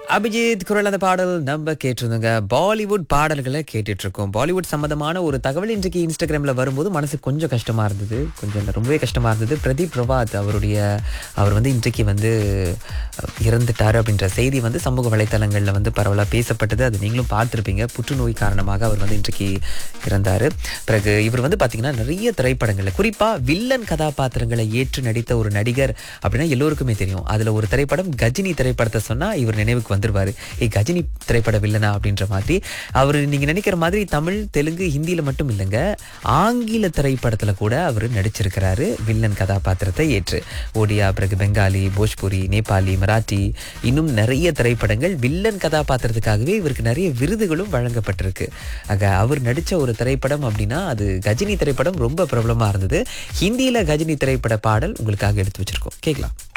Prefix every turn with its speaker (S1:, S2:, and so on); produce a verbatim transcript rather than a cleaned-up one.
S1: அபிஜித் குரல் அந்த பாடல் நம்ம கேட்டிருந்தோங்க. பாலிவுட் பாடல்களை கேட்டுட்டு இருக்கோம். பாலிவுட் சம்பந்தமான ஒரு தகவல் இன்றைக்கு இன்ஸ்டாகிராம்ல வரும்போது மனசு கொஞ்சம் கஷ்டமா இருந்தது. கொஞ்சம் இல்ல, ரொம்பவே கஷ்டமா இருந்தது. பிரதீப் பிரபாத் அவருடைய அவர் வந்து இன்றைக்கு வந்து அஹ், இறந்துட்டாரு அப்படின்ற செய்தி வந்து சமூக வலைத்தளங்கள்ல வந்து பரவலாக பேசப்பட்டது. அது நீங்களும் பார்த்துருப்பீங்க. புற்றுநோய் காரணமாக அவர் வந்து இன்றைக்கு இறந்தாரு. பிறகு இவர் வந்து பார்த்தீங்கன்னா நிறைய திரைப்படங்கள்ல குறிப்பா வில்லன் கதாபாத்திரங்களை ஏற்று நடித்த ஒரு நடிகர் அப்படின்னா எல்லோருக்குமே தெரியும். அதுல ஒரு திரைப்படம் கஜினி திரைப்படத்தை சொன்னா இவர் நினைவுக்கு வந்துருவாரு. ஏ கஜினி திரைப்பட வில்லனா அப்படின்ற மாதிரி. அவர் நீங்க நினைக்கிற மாதிரி தமிழ், தெலுங்கு, ஹிந்தியில மட்டும் இல்லைங்க, ஆங்கில திரைப்படத்துல கூட அவர் நடிச்சிருக்கிறாரு வில்லன் கதாபாத்திரத்தை ஏற்று. ஒடியா, பிறகு பெங்காலி, போஜ்புரி, நேபாளி, மராட்டி, இன்னும் நிறைய திரைப்படங்கள் வில்லன் கதாபாத்திரத்துக்காகவே இவருக்கு நிறைய விருதுகளும் வழங்கப்பட்டிருக்கு. ஆக அவர் நடிச்ச ஒரு திரைப்படம் அப்படின்னா அது கஜினி திரைப்படம் ரொம்ப பிரபலமா இருந்தது. ஹிந்தியில கஜினி திரைப்பட பாடல் உங்களுக்காக எடுத்து வச்சிருக்கோம், கேட்கலாம்.